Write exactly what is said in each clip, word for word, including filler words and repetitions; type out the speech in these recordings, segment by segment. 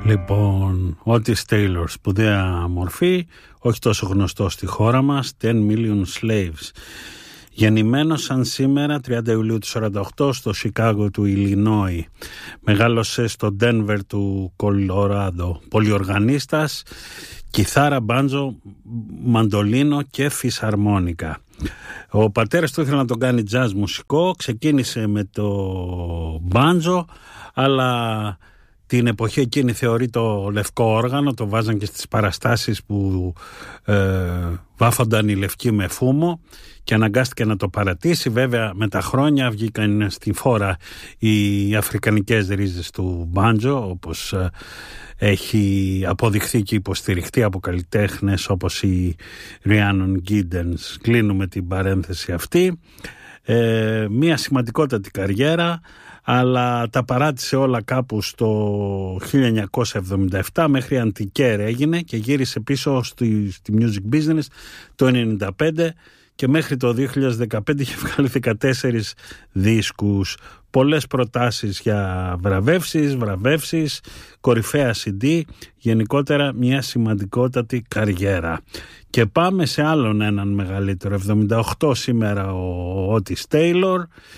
Λοιπόν, Otis Taylor, σπουδαία μορφή, όχι τόσο γνωστό στη χώρα μας, ten million slaves. Γεννημένος σαν σήμερα, τριάντα Ιουλίου του σαράντα οκτώ, στο Σικάγο του Ιλινόι. Μεγάλωσε στο Ντένβερ του Κολοράντο. Πολυοργανίστας, κιθάρα, μπάντζο, μαντολίνο και φυσαρμόνικα. Ο πατέρας του ήθελε να τον κάνει jazz μουσικό, ξεκίνησε με το μπάντζο, αλλά την εποχή εκείνη θεωρεί το λευκό όργανο, το βάζαν και στις παραστάσεις που ε, βάφονταν οι λευκοί με φούμο και αναγκάστηκε να το παρατήσει. Βέβαια με τα χρόνια βγήκαν στη φόρα οι αφρικανικές ρίζες του μπάντζο, όπως ε, έχει αποδειχθεί και υποστηριχτεί από καλλιτέχνες όπως η Rhiannon Giddens. Κλείνουμε την παρένθεση αυτή. Ε, μια σημαντικότατη καριέρα, αλλά τα παράτησε όλα κάπου στο χίλια εννιακόσια εβδομήντα επτά, μέχρι Αντικέρ έγινε και γύρισε πίσω στη, στη music business το ενενήντα πέντε και μέχρι το δύο χιλιάδες δεκαπέντε είχε βγάλει δεκατέσσερις δίσκους, πολλές προτάσεις για βραβεύσεις, βραβεύσεις, κορυφαία σι ντι, γενικότερα μια σημαντικότατη καριέρα. Και πάμε σε άλλον έναν μεγαλύτερο, εβδομήντα οκτώ σήμερα ο Otis Taylor.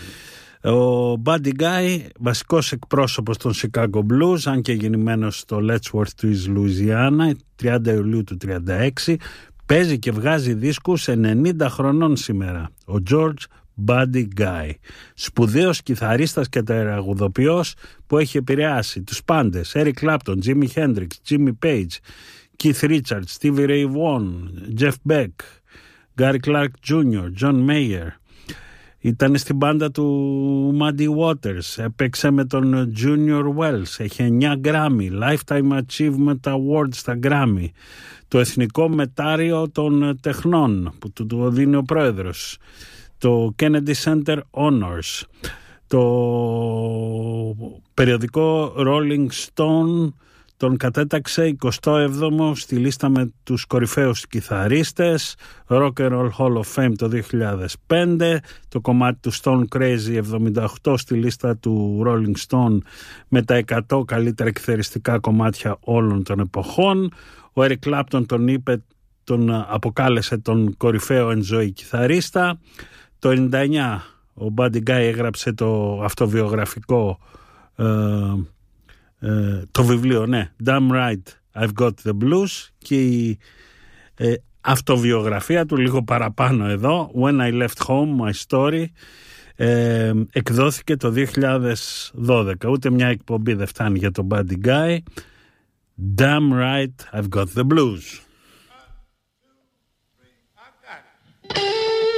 Ο Buddy Guy, βασικός εκπρόσωπος των Chicago Blues, αν και γεννημένος στο Letchworth της Λουιζιάννα, τριάντα Ιουλίου του τριάντα έξι, παίζει και βγάζει δίσκους ενενήντα χρονών σήμερα. Ο George Buddy Guy, σπουδαίος κιθαρίστας και τραγουδοποιός που έχει επηρεάσει τους πάντες, Eric Clapton, Jimi Hendrix, Jimmy Page, Keith Richards, Stevie Ray Vaughan, Jeff Beck, Gary Clark τζούνιορ, John Mayer. Ήταν στην μπάντα του Muddy Waters, έπαιξε με τον Junior Wells, έχει εννιά Grammy, Lifetime Achievement Award στα Grammy, το Εθνικό Μετάριο των Τεχνών που του το δίνει ο πρόεδρος, το Kennedy Center Honors, το περιοδικό Rolling Stone τον κατέταξε εικοστό έβδομο στη λίστα με τους κορυφαίους κιθαρίστες, Rock and Roll Hall of Fame το δύο χιλιάδες πέντε, το κομμάτι του Stone Crazy εβδομήντα οκτώ στη λίστα του Rolling Stone με τα εκατό καλύτερα κιθαριστικά κομμάτια όλων των εποχών. Ο Eric Clapton τον είπε, τον αποκάλεσε τον κορυφαίο εν ζωή κιθαρίστα. Το ενενήντα εννιά ο Buddy Guy έγραψε το αυτοβιογραφικό ε, ε, το βιβλίο, ναι, Damn Right I've Got the Blues, και η ε, αυτοβιογραφία του λίγο παραπάνω εδώ, When I Left Home, My Story, ε, εκδόθηκε το δύο χιλιάδες δώδεκα. Ούτε μια εκπομπή δεν φτάνει για τον Buddy Guy. Damn Right I've Got the Blues.